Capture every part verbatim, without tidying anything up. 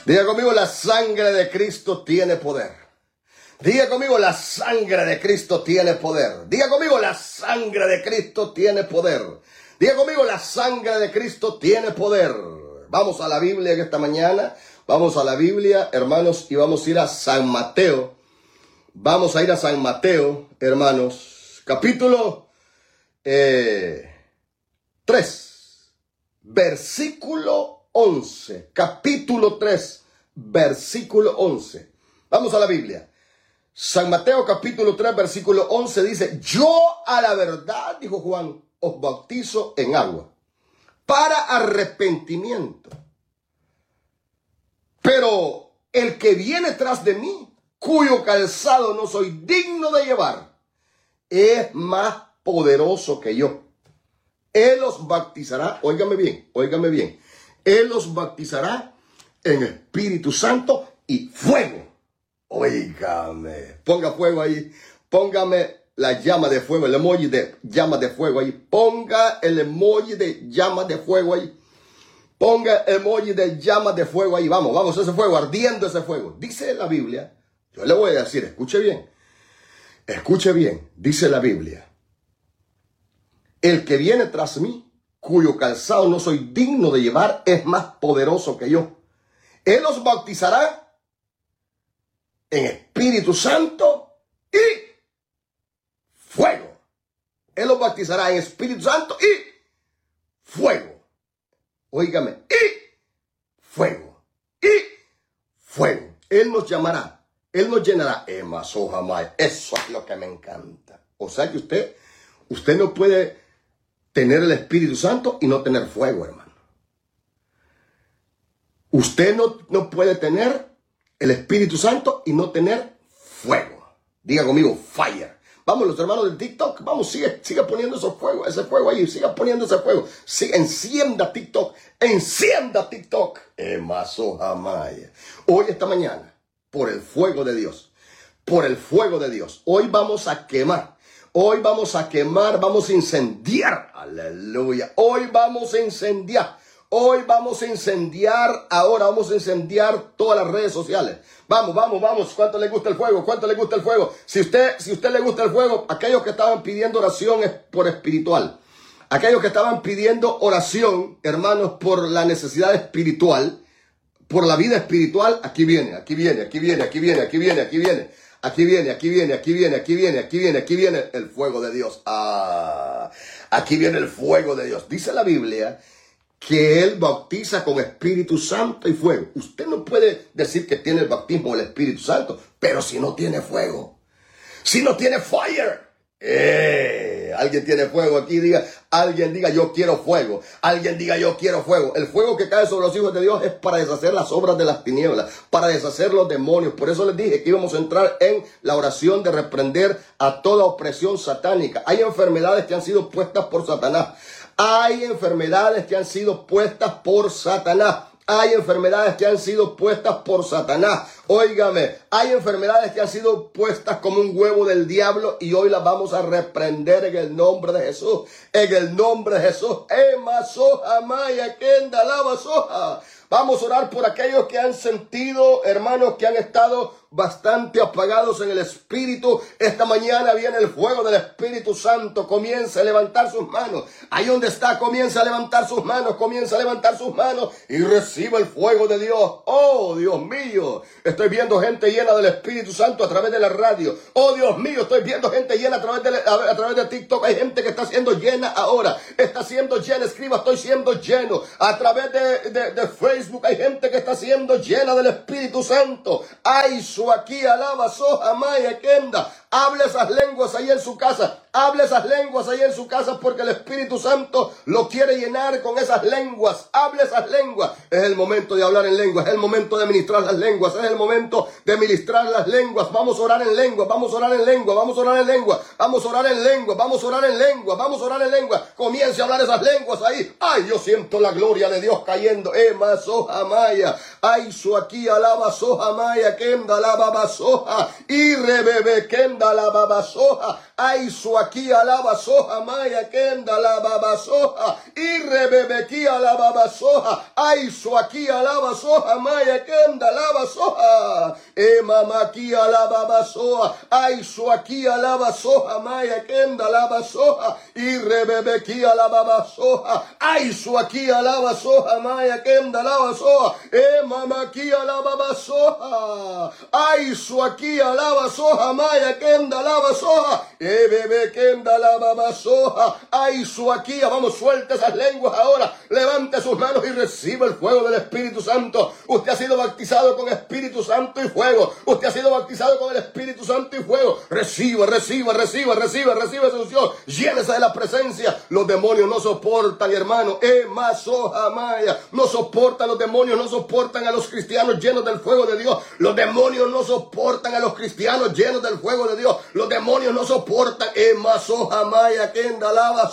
Diga conmigo, la sangre de Cristo tiene poder. Diga conmigo, la sangre de Cristo tiene poder. Diga conmigo, la sangre de Cristo tiene poder. Diga conmigo, la sangre de Cristo tiene poder. Vamos a la Biblia en esta mañana. Vamos a la Biblia, hermanos, y vamos a ir a San Mateo. Vamos a ir a San Mateo, hermanos, capítulo eh, tres, versículo once. Capítulo tres, versículo once. Vamos a la Biblia. San Mateo capítulo tres, versículo once dice: yo a la verdad, dijo Juan, os bautizo en agua para arrepentimiento. Pero el que viene tras de mí, cuyo calzado no soy digno de llevar, es más poderoso que yo. Él os bautizará, óigame bien, óigame bien, Él os bautizará en Espíritu Santo y fuego. Óigame, ponga fuego ahí, póngame la llama de fuego, el emoji de llama de fuego ahí, ponga el emoji de llama de fuego ahí, ponga el emoji de llama de fuego ahí, vamos, vamos, ese fuego, ardiendo ese fuego. Dice la Biblia, yo le voy a decir, escuche bien, escuche bien, dice la Biblia: el que viene tras mí, cuyo calzado no soy digno de llevar, es más poderoso que yo. Él os bautizará en Espíritu Santo y fuego. Él los bautizará en Espíritu Santo y fuego. Óigame, y fuego, y fuego. Él nos llamará, Él nos llenará. Eso es lo que me encanta. O sea que usted, usted no puede tener el Espíritu Santo y no tener fuego, hermano. Usted no, no puede tener el Espíritu Santo y no tener fuego. Diga conmigo, fire. Vamos, los hermanos del TikTok, vamos, sigue, sigue poniendo ese fuego, ese fuego ahí, siga poniendo ese fuego. Sigue, encienda TikTok, encienda TikTok. Emasohamaya. Hoy, esta mañana, por el fuego de Dios, por el fuego de Dios, hoy vamos a quemar. Hoy vamos a quemar, vamos a incendiar. Aleluya. Hoy vamos a incendiar. Hoy vamos a incendiar, ahora vamos a incendiar todas las redes sociales. Vamos, vamos, vamos. ¿Cuánto le gusta el fuego? ¿Cuánto le gusta el fuego? Si usted, si usted le gusta el fuego, aquellos que estaban pidiendo oración es por espiritual. Aquellos que estaban pidiendo oración, hermanos, por la necesidad espiritual, por la vida espiritual, aquí viene, aquí viene, aquí viene, aquí viene, aquí viene, aquí viene. Aquí viene, aquí viene, aquí viene, aquí viene, aquí viene, aquí viene el fuego de Dios. Ah, aquí viene el fuego de Dios. Dice la Biblia que Él bautiza con Espíritu Santo y fuego. Usted no puede decir que tiene el bautismo del Espíritu Santo, pero si no tiene fuego, si no tiene fire. Eh, alguien tiene fuego aquí, diga, alguien diga yo quiero fuego, alguien diga yo quiero fuego. El fuego que cae sobre los hijos de Dios es para deshacer las obras de las tinieblas, para deshacer los demonios. Por eso les dije que íbamos a entrar en la oración de reprender a toda opresión satánica. Hay enfermedades que han sido puestas por Satanás. Hay enfermedades que han sido puestas por Satanás. Hay enfermedades que han sido puestas por Satanás. Óigame, hay enfermedades que han sido puestas como un huevo del diablo y hoy las vamos a reprender en el nombre de Jesús. En el nombre de Jesús. Ema soja maya kenda lava soja. Vamos a orar por aquellos que han sentido, hermanos, que han estado bastante apagados en el Espíritu. Esta mañana viene el fuego del Espíritu Santo. Comienza a levantar sus manos. Ahí donde está, comienza a levantar sus manos. Comienza a levantar sus manos y reciba el fuego de Dios. Oh, Dios mío. Estoy viendo gente llena del Espíritu Santo a través de la radio. Oh, Dios mío. Estoy viendo gente llena a través de, a, a través de TikTok. Hay gente que está siendo llena ahora. Está siendo llena. Escriba, estoy siendo lleno. A través de, de, de Facebook hay gente que está siendo llena del Espíritu Santo. Ay, su aquí alaba soja maya kenda. Hable esas lenguas ahí en su casa. Hable esas lenguas ahí en su casa porque el Espíritu Santo lo quiere llenar con esas lenguas. Hable esas lenguas. Es el momento de hablar en lenguas. Es el momento de ministrar las lenguas. Es el momento de ministrar las lenguas. Vamos a orar en lenguas. Vamos a orar en lenguas. Vamos a orar en lenguas. Vamos a orar en lenguas. Vamos a orar en lenguas. Vamos a orar en lenguas. Comience a hablar esas lenguas ahí. Ay, yo siento la gloria de Dios cayendo. Ema soja maya. Ay, su aquí alaba soja maya kenda la baba soja. Y rebebe kenda la baba soja. Ay, su aquí alaba soja maya kenda la babasoja. Y rebebeki alaba basoja. Ay, su aquí alaba soja maya kenda la basoja. E mamá aquí alaba basoja. Ay, su aquí alaba soja maya kenda la basoja. Y rebebeki alaba basoja. Ay, su aquí alaba soja maya kenda la basoja. E mamá aquí alaba basoja. Ay, su aquí alaba soja maya kenda la basoja. E bebé kenda la babasoja. Ay, su aquí. Vamos, suelta esas lenguas ahora. Levante sus manos y reciba el fuego del Espíritu Santo. Usted ha sido bautizado con Espíritu Santo y fuego. Usted ha sido bautizado con el Espíritu Santo y fuego. Reciba, reciba, reciba, reciba, reciba esa unción. Llénese de la presencia. Los demonios no soportan, hermano. E masoja maya. No soportan los demonios, no soportan a los cristianos llenos del fuego de Dios. Los demonios no soportan a los cristianos llenos del fuego de Dios. Los demonios no soportan. E masoja maya kenda lava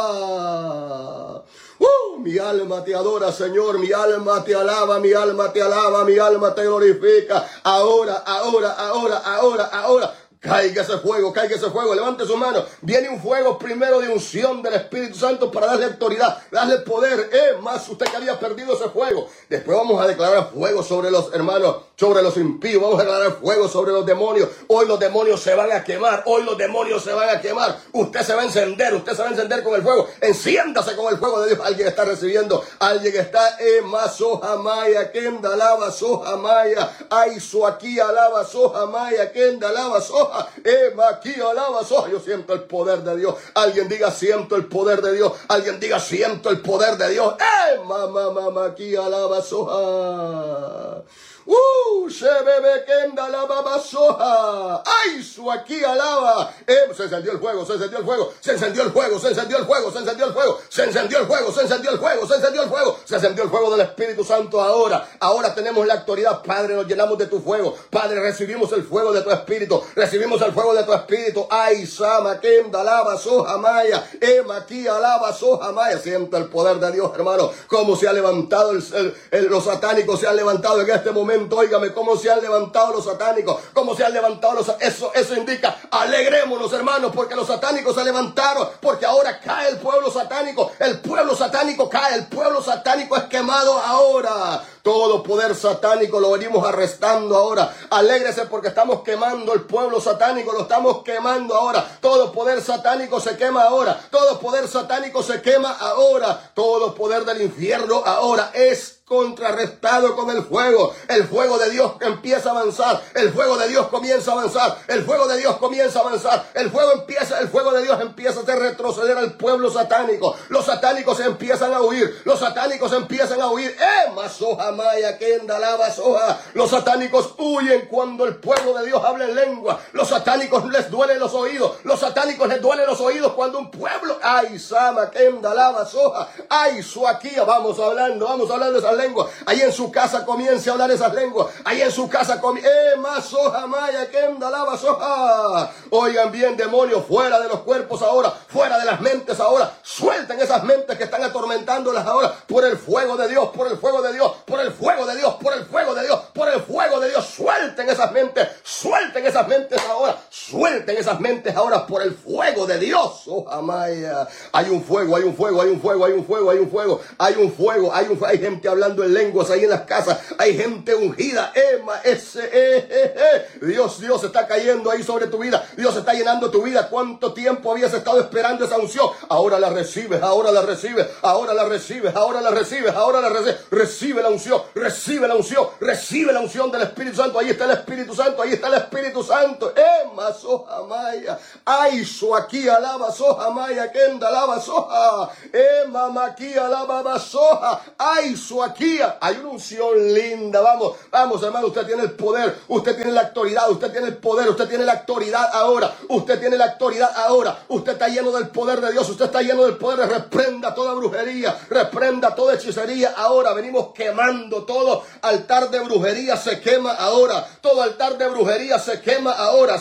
soja. Uh, mi alma te adora, Señor, mi alma te alaba, mi alma te alaba, mi alma te glorifica. Ahora, ahora, ahora, ahora, ahora. Caiga ese fuego, caiga ese fuego, levante su mano. Viene un fuego primero de unción del Espíritu Santo para darle autoridad, darle poder. Eh, más usted que había perdido ese fuego. Después vamos a declarar fuego sobre los hermanos, sobre los impíos. Vamos a declarar fuego sobre los demonios. Hoy los demonios se van a quemar, hoy los demonios se van a quemar. Usted se va a encender, usted se va a encender con el fuego. Enciéndase con el fuego de Dios. Alguien está recibiendo, alguien está, eh, más soja maya, kenda lava soja maya. Ay, su aquí alaba soja maya, kenda lava soja. Eh, aquí alaba soja. Yo siento el poder de Dios. Alguien diga siento el poder de Dios. Alguien diga siento el poder de Dios. Eh, mamá, mamá, aquí alaba soja. Uh, se bebe kenda la babasoja. Ay, su aquí alaba. Eh, se encendió el fuego, se encendió el fuego, se encendió el fuego, se encendió el fuego, se encendió el fuego, se encendió el fuego, se encendió el fuego, se encendió el fuego, se encendió el fuego del Espíritu Santo ahora. Ahora tenemos la autoridad, Padre, nos llenamos de tu fuego. Padre, recibimos el fuego de tu Espíritu, recibimos el fuego de tu Espíritu. Ay, sama kenda lava soja maya. Ema aquí alaba soja maya. Siento el poder de Dios, hermano. Cómo se ha levantado el, el, el, los satánicos se han levantado en este momento. Óigame, cómo se han levantado los satánicos, cómo se han levantado los eso, eso indica, alegrémonos, hermanos, porque los satánicos se levantaron, porque ahora cae el pueblo satánico, el pueblo satánico cae, el pueblo satánico es quemado ahora. Todo poder satánico lo venimos arrestando ahora. Alégrese porque estamos quemando el pueblo satánico, lo estamos quemando ahora. Todo poder satánico se quema ahora. Todo poder satánico se quema ahora. Todo poder del infierno ahora es contrarrestado con el fuego. El fuego de Dios empieza a avanzar. El fuego de Dios comienza a avanzar. El fuego de Dios comienza a avanzar. El fuego empieza, el fuego de Dios empieza a hacer retroceder al pueblo satánico. Los satánicos empiezan a huir. Los satánicos empiezan a huir. ¡Eh! Masoja maya kenda lava soja. Los satánicos huyen cuando el pueblo de Dios habla en lengua. Los satánicos les duelen los oídos. Los satánicos les duelen los oídos cuando un pueblo. ¡Ay! Sama kenda lava soja. ¡Ay! Suaquía. Vamos hablando, vamos hablando de esas lenguas. Ahí en su casa comience a hablar esas lenguas. Ahí en su casa comience. ¡Eh! Masoja maya kenda lava soja. Oigan bien, demonios, fuera de los cuerpos ahora, fuera de las mentes ahora. Suelten esas mentes que están atormentándolas ahora por el fuego de Dios, por el fuego de Dios, por el fuego de Dios, por el fuego de Dios, por el fuego de Dios. Suelten esas mentes, suelten esas mentes ahora, suelten esas mentes ahora por el fuego de Dios. Oh, amaya. Hay un fuego, hay un fuego, hay un fuego, hay un fuego, hay un fuego, hay un fuego, hay un fuego, hay gente hablando en lenguas ahí en las casas, hay gente ungida. Ema, ese, eh, eh, eh. Dios, Dios está cayendo ahí sobre tu vida. Dios está llenando tu vida. ¿Cuánto tiempo habías estado esperando esa unción? Ahora la recibes, ahora la recibes, ahora la recibes, ahora la recibes, ahora la recibes. Recibe la unción, recibe la unción, recibe la unción del Espíritu Santo. Ahí está el Espíritu Santo, ahí está el Espíritu Santo. Ema, soja maya. Ay, su aquí alaba soja maya, kenda alaba soja. Ema, maqui alaba soja. Ay, su aquí. Hay una unción linda. Vamos, vamos, hermano. Usted tiene el poder, usted tiene la autoridad, usted tiene el poder, usted tiene la autoridad ahora. Usted tiene la autoridad ahora. Usted está lleno del poder de Dios. Usted está lleno del poder. Reprenda toda brujería, reprenda toda hechicería ahora. Venimos quemando todo altar de brujería. Se quema ahora. Todo altar de brujería se quema ahora. Se quema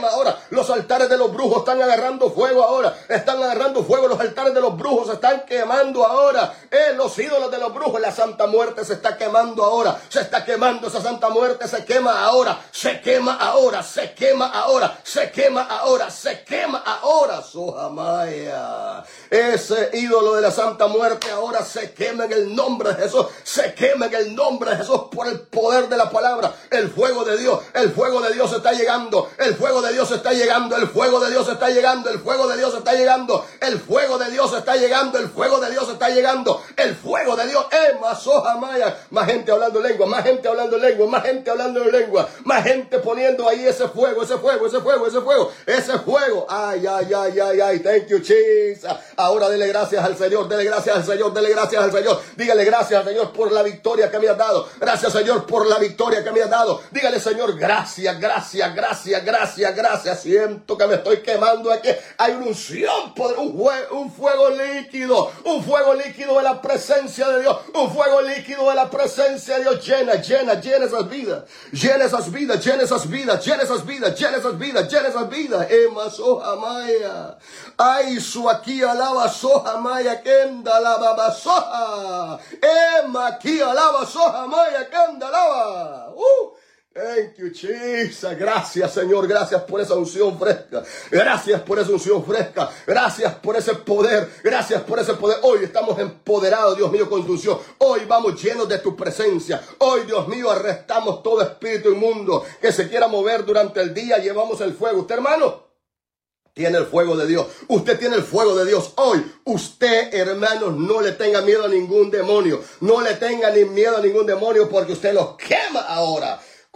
quema ahora. Los altares de los brujos están agarrando fuego ahora. Están agarrando fuego. Los altares de los brujos se están quemando ahora. Eh, los ídolos de los brujos. La Santa Muerte se está quemando ahora. Se está quemando. Esa Santa Muerte se quema ahora. Se quema ahora. Se quema ahora. Se quema ahora. Se quema ahora. Sohamaya. Ese ídolo de la Santa Muerte ahora se quema en el nombre de Jesús. Se quema en el nombre de Jesús por el poder de la palabra. El fuego de Dios. El fuego de Dios está llegando. El fuego de Dios está llegando. El fuego de Dios está llegando. El fuego de Dios está llegando. El fuego de Dios está llegando. El fuego de Dios está llegando. El fuego de Dios. Eh, Sohamaya. Más gente hablando lengua. Más gente hablando lengua. Más gente hablando en lengua. Más gente poniendo ahí ese fuego. Ese fuego. Ese fuego. Ese fuego. Ese fuego. Ay, ay, ay, ay, ay. Thank you, Jesus. Ahora dele gracias al Señor. Dele gracias al Señor. Dele gracias al Señor. Dígale gracias al Señor por la victoria que me has dado. Gracias, Señor, por la victoria que me has dado. Dígale, Señor, gracias, gracias, gracias, gracias, gracias. Siento que me estoy quemando aquí. Hay una unción, poder, un, fuego, un fuego líquido. Un fuego líquido de la presencia de Dios. Un fuego líquido de la presencia de Dios. Llena, llena, llena esas vidas. Llena esas vidas, llena esas vidas, llena esas vidas, llena esas vidas, llena esas vidas. Ema Sohamaya. Ay, su aquí alaba Sohamaya, kenda alaba soha. Ema aquí alaba Sohamaya, kenda alaba. Uh. Thank you, Jesus. Gracias, Señor. Gracias por esa unción fresca. Gracias por esa unción fresca. Gracias por ese poder. Gracias por ese poder. Hoy estamos empoderados, Dios mío, con tu unción. Hoy vamos llenos de tu presencia. Hoy, Dios mío, arrestamos todo espíritu inmundo que se quiera mover durante el día. Llevamos el fuego. Usted, hermano, tiene el fuego de Dios. Usted tiene el fuego de Dios. Hoy, usted, hermanos, no le tenga miedo a ningún demonio. No le tenga ni miedo a ningún demonio porque usted los quema ahora.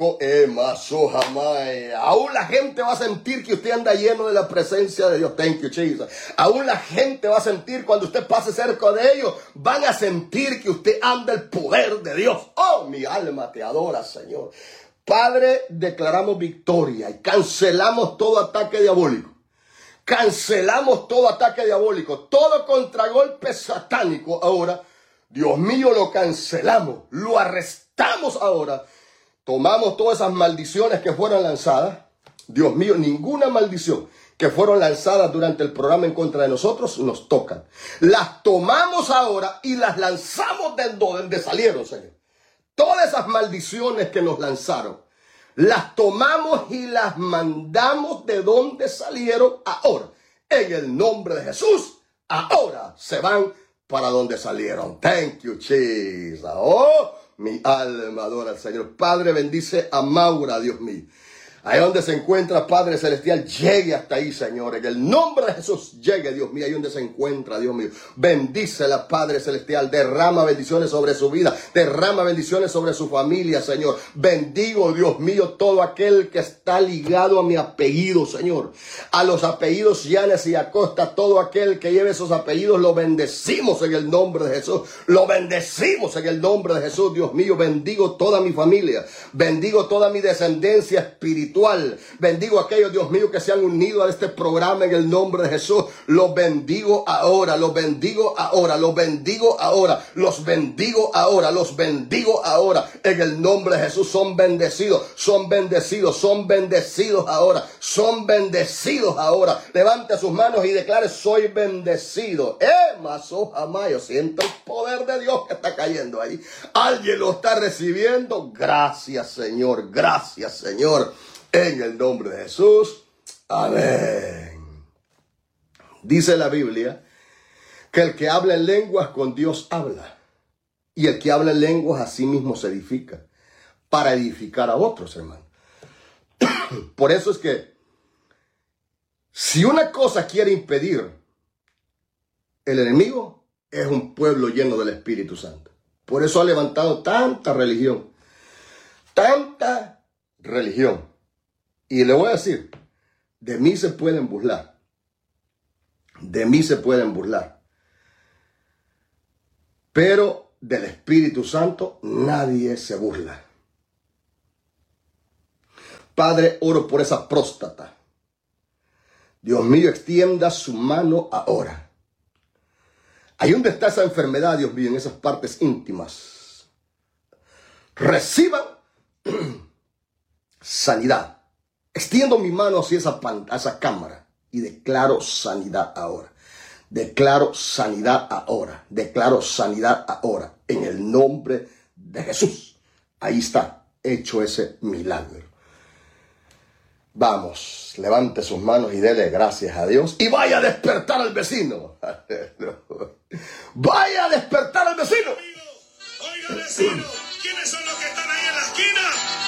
Aún la gente va a sentir que usted anda lleno de la presencia de Dios. Thank you, Jesus. Aún la gente va a sentir cuando usted pase cerca de ellos. Van a sentir que usted anda el poder de Dios. Oh, mi alma te adora, Señor. Padre, declaramos victoria y cancelamos todo ataque diabólico. Cancelamos todo ataque diabólico. Todo contragolpe satánico ahora. Dios mío, lo cancelamos. Lo arrestamos ahora. Tomamos todas esas maldiciones que fueron lanzadas. Dios mío, ninguna maldición que fueron lanzadas durante el programa en contra de nosotros nos tocan. Las tomamos ahora y las lanzamos de donde salieron, Señor. Todas esas maldiciones que nos lanzaron, las tomamos y las mandamos de donde salieron ahora. En el nombre de Jesús, ahora se van para donde salieron. Thank you, Jesus. Oh, mi alma adora al Señor. Padre, bendice a Maura, Dios mío. Ahí donde se encuentra, Padre Celestial, llegue hasta ahí, Señor. En el nombre de Jesús, llegue, Dios mío, ahí donde se encuentra, Dios mío. Bendícela, Padre Celestial. Derrama bendiciones sobre su vida. Derrama bendiciones sobre su familia, Señor. Bendigo, Dios mío, todo aquel que está ligado a mi apellido, Señor. A los apellidos Llanes y Acosta, todo aquel que lleve esos apellidos, lo bendecimos en el nombre de Jesús. Lo bendecimos en el nombre de Jesús, Dios mío. Bendigo toda mi familia. Bendigo toda mi descendencia espiritual. Bendigo a aquellos, Dios mío, que se han unido a este programa en el nombre de Jesús. Los bendigo ahora, los bendigo ahora, los bendigo ahora, los bendigo ahora, los bendigo ahora. En el nombre de Jesús son bendecidos, son bendecidos, son bendecidos ahora, son bendecidos ahora. Levante sus manos y declare: soy bendecido. Eh, Masohamayo, siento el poder de Dios que está cayendo ahí. Alguien lo está recibiendo. Gracias, Señor, gracias, Señor. En el nombre de Jesús. Amén. Dice la Biblia que el que habla en lenguas con Dios habla. Y el que habla en lenguas a sí mismo se edifica. Para edificar a otros, hermano. Por eso es que si una cosa quiere impedir el enemigo, es un pueblo lleno del Espíritu Santo. Por eso ha levantado tanta religión. Tanta religión. Y le voy a decir, de mí se pueden burlar. De mí se pueden burlar. Pero del Espíritu Santo nadie se burla. Padre, oro por esa próstata. Dios mío, extienda su mano ahora. Ahí donde está esa enfermedad, Dios mío, en esas partes íntimas. Reciban sanidad. Extiendo mi mano hacia esa, pan, a esa cámara y declaro sanidad ahora. Declaro sanidad ahora. Declaro sanidad ahora. En el nombre de Jesús. Ahí está, hecho ese milagro. Vamos, levante sus manos y dele gracias a Dios. Y vaya a despertar al vecino. Vaya a despertar al vecino. Oiga, vecino, ¿quiénes son